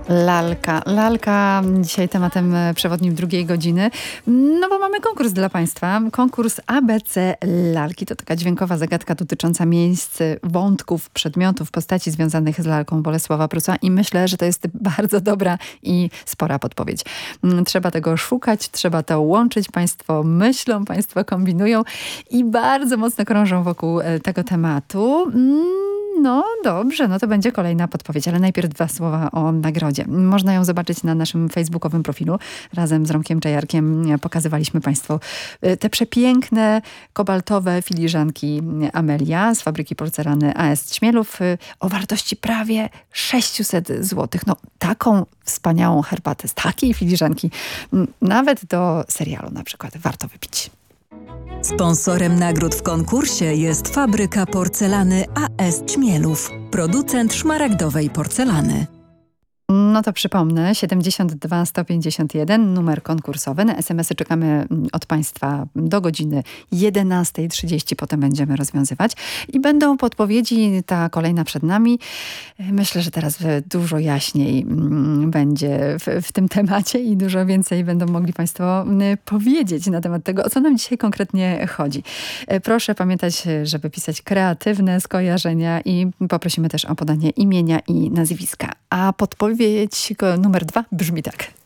Lalka. Lalka dzisiaj tematem przewodnim drugiej godziny. No bo mamy konkurs dla Państwa. Konkurs ABC Lalki. To taka dźwiękowa zagadka dotycząca miejsc, wątków, przedmiotów, postaci związanych z lalką Bolesława Prusa. I myślę, że to jest bardzo dobra i spora podpowiedź. Trzeba tego szukać, trzeba to łączyć. Państwo myślą, Państwo kombinują i bardzo mocno krążą wokół tego tematu. No dobrze, no to będzie kolejna podpowiedź, ale najpierw 2 słowa o nagrodzie. Można ją zobaczyć na naszym facebookowym profilu. Razem z Romkiem Czajarkiem pokazywaliśmy Państwu te przepiękne, kobaltowe filiżanki Amelia z fabryki porcelany AS Ćmielów o wartości prawie 600 zł. No taką wspaniałą herbatę z takiej filiżanki nawet do serialu na przykład warto wypić. Sponsorem nagród w konkursie jest fabryka porcelany AS Ćmielów, producent szmaragdowej porcelany. No to przypomnę, 72 151, numer konkursowy. Na SMS-y czekamy od Państwa do godziny 11:30, potem będziemy rozwiązywać. I będą podpowiedzi, ta kolejna przed nami. Myślę, że teraz dużo jaśniej będzie w tym temacie i dużo więcej będą mogli Państwo powiedzieć na temat tego, o co nam dzisiaj konkretnie chodzi. Proszę pamiętać, żeby pisać kreatywne skojarzenia i poprosimy też o podanie imienia i nazwiska. A podpowiedź numer 2 brzmi tak.